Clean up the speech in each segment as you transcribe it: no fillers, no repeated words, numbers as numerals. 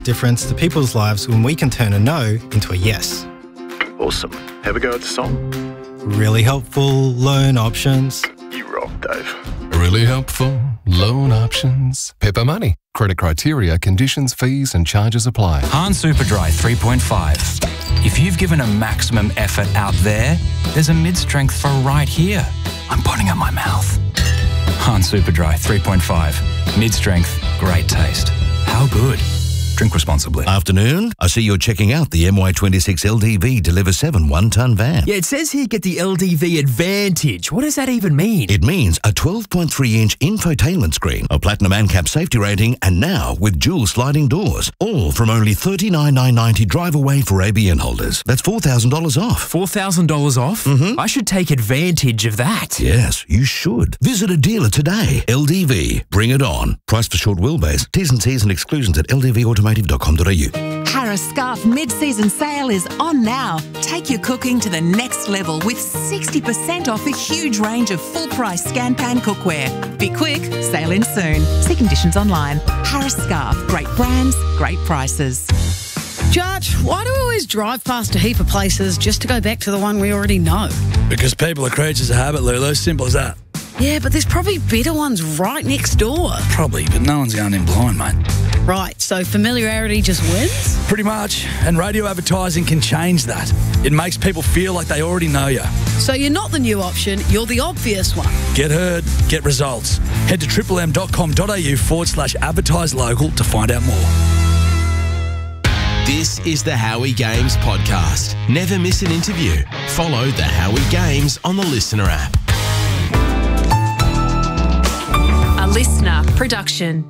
difference to people's lives when we can turn a no into a yes. Awesome. Have a go at the song? Really helpful loan options. You rock, Dave. Really helpful loan options. Pepper Money. Credit criteria, conditions, fees and charges apply. Hahn Superdry 3.5. If you've given a maximum effort out there, there's a mid-strength for right here. I'm putting up my mouth. Hahn Superdry 3.5. Mid-strength, great taste. How good? Drink responsibly. Afternoon. I see you're checking out the MY26 LDV Deliver 7 one-ton van. Yeah, it says here get the LDV Advantage. What does that even mean? It means a 12.3-inch infotainment screen, a platinum ANCAP safety rating, and now with dual sliding doors. All from only $39,990 drive away for ABN holders. That's $4,000 off. $4,000 off? Mm-hmm. I should take advantage of that. Yes, you should. Visit a dealer today. LDV. Bring it on. Price for short wheelbase. T's and C's and exclusions at ldvautomotive.com.au. Harris Scarf mid-season sale is on now. Take your cooking to the next level with 60% off a huge range of full-price Scanpan cookware. Be quick, sale in soon. See conditions online. Harris Scarf, great brands, great prices. Judge, why do we always drive past a heap of places just to go back to the one we already know? Because people are creatures of habit, Lulu. Simple as that. Yeah, but there's probably better ones right next door. Probably, but no one's going in blind, mate. Right, so familiarity just wins? Pretty much. And radio advertising can change that. It makes people feel like they already know you. So you're not the new option, you're the obvious one. Get heard, get results. Head to triplem.com.au/advertise local to find out more. This is the Howie Games podcast. Never miss an interview. Follow the Howie Games on the Listener app. A Listener production.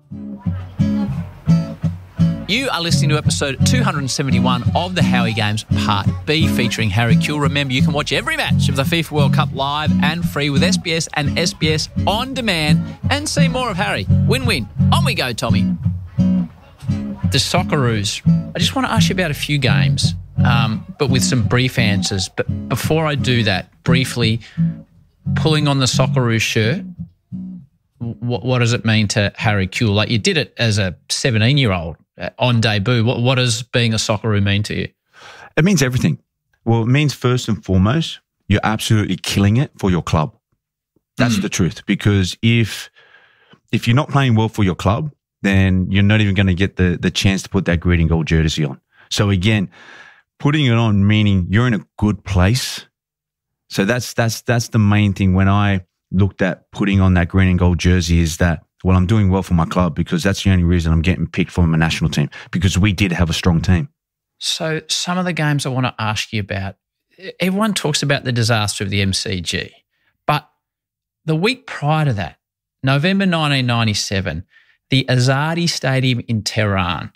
You are listening to episode 271 of the Howie Games Part B featuring Harry Kewell. Remember, you can watch every match of the FIFA World Cup live and free with SBS and SBS On Demand and see more of Harry. Win-win. On we go, Tommy. The Socceroos. I just want to ask you about a few games, but with some brief answers. But before I do that, briefly, pulling on the Socceroos shirt, what does it mean to Harry Kewell? Like, you did it as a 17-year-old on debut. What does being a Socceroo mean to you? It means everything. Well, it means first and foremost, you're absolutely killing it for your club. That's the truth. Because if you're not playing well for your club, then you're not even going to get the chance to put that green and gold jersey on. So again, putting it on meaning you're in a good place. So that's the main thing when I looked at putting on that green and gold jersey is that, well, I'm doing well for my club because that's the only reason I'm getting picked for my national team because we did have a strong team. So some of the games I want to ask you about, everyone talks about the disaster of the MCG, but the week prior to that, November 1997, the Azadi Stadium in Tehran.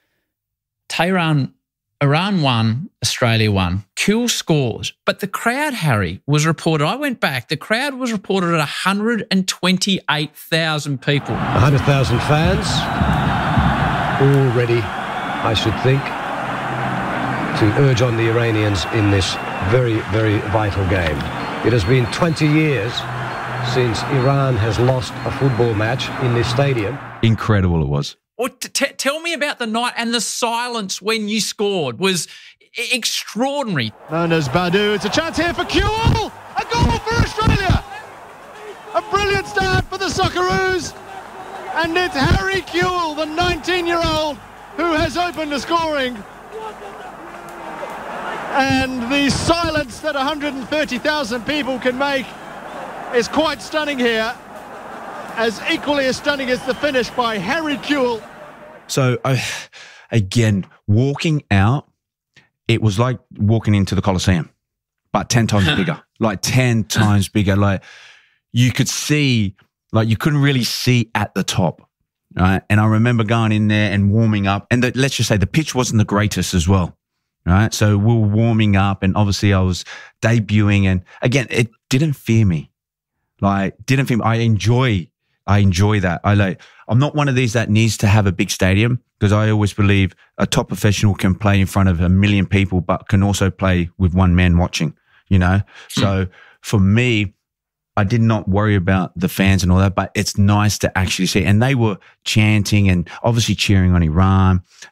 Iran won, Australia won. Kewell scores. But the crowd, Harry, was reported, I went back, the crowd was reported at 128,000 people. 100,000 fans, all ready, I should think, to urge on the Iranians in this very, very vital game. It has been 20 years since Iran has lost a football match in this stadium. Incredible it was. Well, tell me about the night and the silence when you scored was extraordinary. Known Badu, it's a chance here for Kewell! A goal for Australia! A brilliant start for the Socceroos! And it's Harry Kewell, the 19-year-old, who has opened the scoring. And the silence that 130,000 people can make is quite stunning here. As equally as stunning as the finish by Harry Kewell. So, again, walking out, it was like walking into the Colosseum, but 10 times bigger, like 10 times bigger. Like you could see, like you couldn't really see at the top, right? And I remember going in there and warming up, and let's just say the pitch wasn't the greatest as well, right? So we were warming up, and obviously I was debuting, and again, it didn't fear me. I enjoy that. I'm not one of these that needs to have a big stadium because I always believe a top professional can play in front of 1 million people, but can also play with one man watching, you know? So for me, I did not worry about the fans and all that, but it's nice to actually see. And they were chanting and obviously cheering on Iran.